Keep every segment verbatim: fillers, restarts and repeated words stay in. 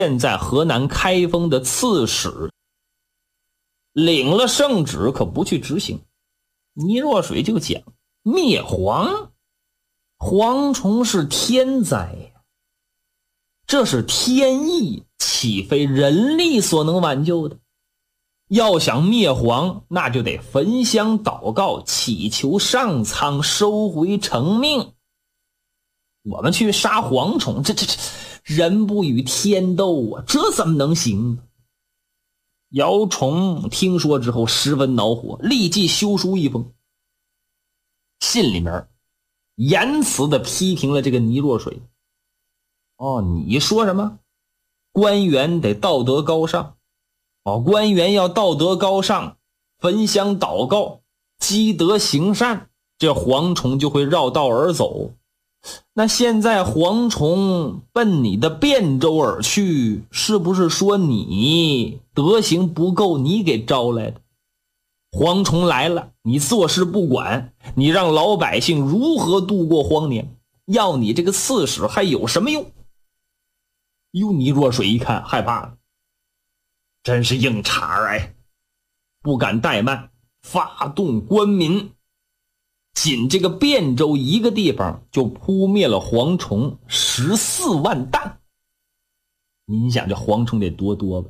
现在河南开封的刺史，领了圣旨可不去执行。倪若水就讲灭蝗，蝗虫是天灾呀，这是天意，岂非人力所能挽救的？要想灭蝗，那就得焚香祷告，祈求上苍收回成命。我们去杀蝗虫，这这这人不与天斗啊，这怎么能行呢？姚崇听说之后十分恼火，立即修书一封，信里面严词的批评了这个倪若水。哦，你说什么？官员得道德高尚。哦，官员要道德高尚，焚香祷告，积德行善，这蝗虫就会绕道而走。那现在蝗虫奔你的汴州而去，是不是说你德行不够，你给招来的？蝗虫来了，你坐视不管，你让老百姓如何度过荒年？要你这个刺史还有什么用？哟，倪若水一看害怕了，真是硬茬哎，不敢怠慢，发动官民，仅这个汴州一个地方就扑灭了蝗虫十四万担。您想这蝗虫得多多吧？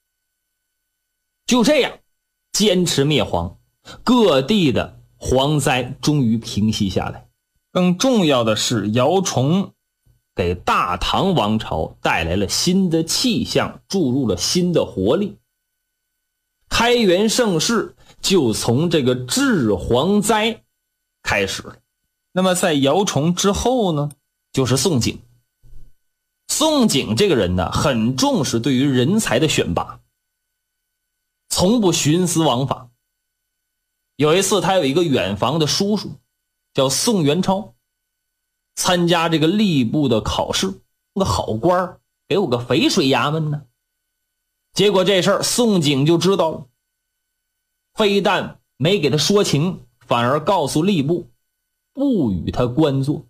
就这样坚持灭蝗，各地的蝗灾终于平息下来。更重要的是，姚崇给大唐王朝带来了新的气象，注入了新的活力。开元盛世就从这个治蝗灾开始了。那么在姚崇之后呢，就是宋璟。宋璟这个人呢，很重视对于人才的选拔，从不徇私枉法。有一次他有一个远房的叔叔叫宋元超，参加这个吏部的考试，个好官给我个淝水衙门呢。结果这事儿宋璟就知道了，非但没给他说情，反而告诉吏部不与他官做。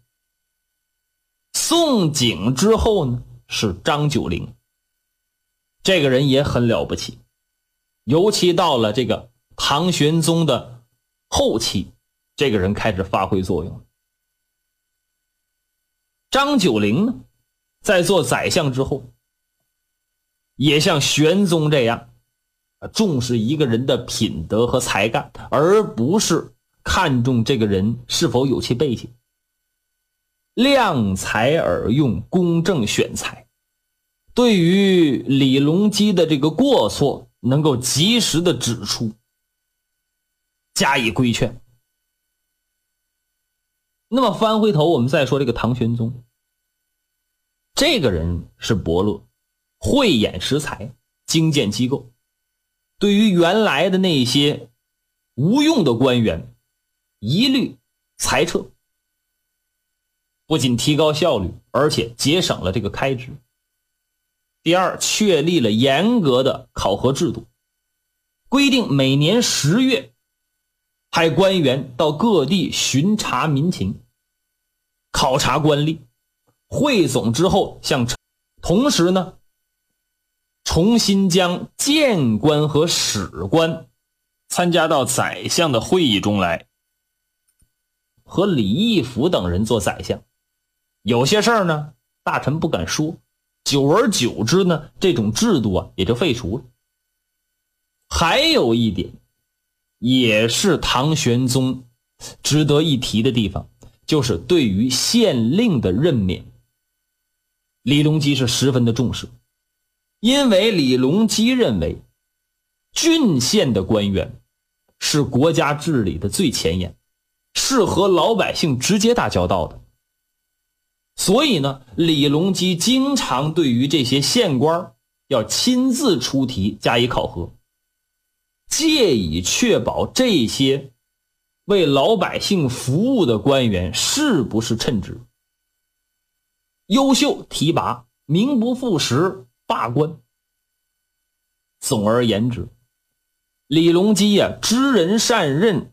宋璟之后呢，是张九龄。这个人也很了不起，尤其到了这个唐玄宗的后期，这个人开始发挥作用。张九龄呢，在做宰相之后，也像玄宗这样重视一个人的品德和才干，而不是看重这个人是否有其背景。量才而用，公正选才。对于李隆基的这个过错，能够及时的指出，加以规劝。那么翻回头我们再说这个唐玄宗，这个人是伯乐，慧眼识才，精建机构。对于原来的那些无用的官员，一律裁撤，不仅提高效率，而且节省了这个开支。第二，确立了严格的考核制度，规定每年十月派官员到各地巡查民情，考察官吏，汇总之后向同时呢，重新将谏官和史官参加到宰相的会议中来，和李义府等人做宰相。有些事儿呢，大臣不敢说，久而久之呢，这种制度啊也就废除了。还有一点也是唐玄宗值得一提的地方，就是对于县令的任免，李隆基是十分的重视。因为李隆基认为郡县的官员是国家治理的最前沿，是和老百姓直接打交道的。所以呢，李隆基经常对于这些县官要亲自出题加以考核，借以确保这些为老百姓服务的官员是不是称职。优秀提拔，名不副实罢官。总而言之，李隆基啊，知人善任，